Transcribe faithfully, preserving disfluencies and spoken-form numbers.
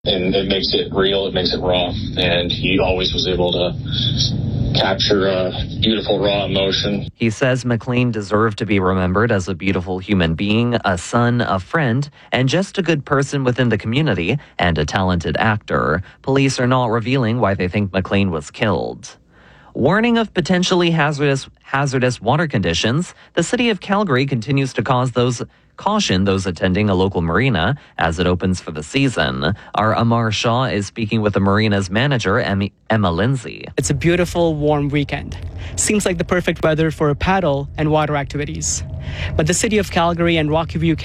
And it makes it real, it makes it raw, and he always was able to capture a beautiful, raw emotion. He says McLean deserved to be remembered as a beautiful human being, a son, a friend, and just a good person within the community, and a talented actor. Police are not revealing why they think McLean was killed. Warning of potentially hazardous hazardous water conditions, the city of Calgary continues to cause those caution those attending a local marina as it opens for the season. Our Amar Shah is speaking with the marina's manager, Emmy, Emma Lindsay. It's a beautiful, warm weekend. Seems like the perfect weather for a paddle and water activities. But the city of Calgary and Rocky View